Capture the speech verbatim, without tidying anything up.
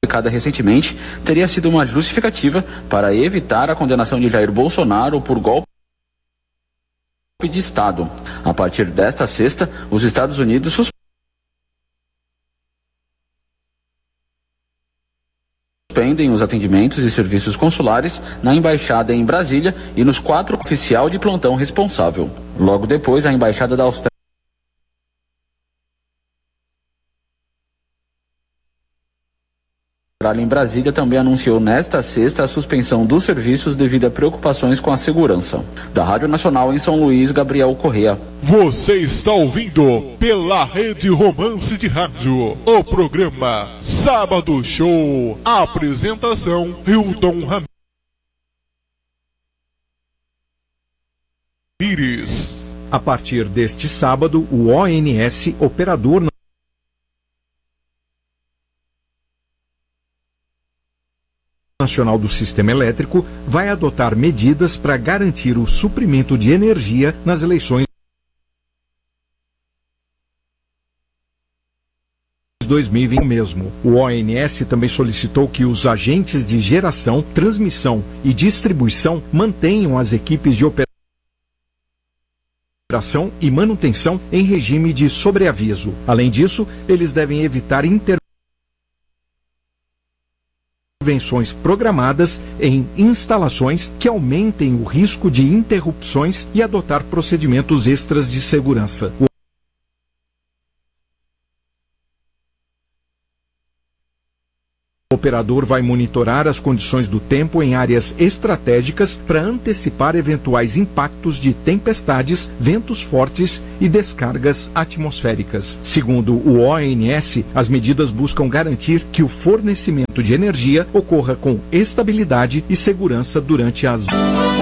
publicada recentemente, teria sido uma justificativa para evitar a condenação de Jair Bolsonaro por golpe de Estado. A partir desta sexta, os Estados Unidos suspendem os atendimentos e serviços consulares na embaixada em Brasília e nos quatro oficial de plantão responsável. Logo depois, a embaixada da Austrália em Brasília também anunciou nesta sexta a suspensão dos serviços devido a preocupações com a segurança. Da Rádio Nacional em São Luís, Gabriel Correa. Você está ouvindo pela Rede Romance de Rádio o programa Sábado Show. Apresentação Hilton Ramires. A partir deste sábado, o O N S, operador Nacional do Sistema Elétrico, vai adotar medidas para garantir o suprimento de energia nas eleições de dois mil e vinte mesmo. O O N S também solicitou que os agentes de geração, transmissão e distribuição mantenham as equipes de operação e manutenção em regime de sobreaviso. Além disso, eles devem evitar intervenções intervenções programadas em instalações que aumentem o risco de interrupções e adotar procedimentos extras de segurança. O operador vai monitorar as condições do tempo em áreas estratégicas para antecipar eventuais impactos de tempestades, ventos fortes e descargas atmosféricas. Segundo o O N S, as medidas buscam garantir que o fornecimento de energia ocorra com estabilidade e segurança durante as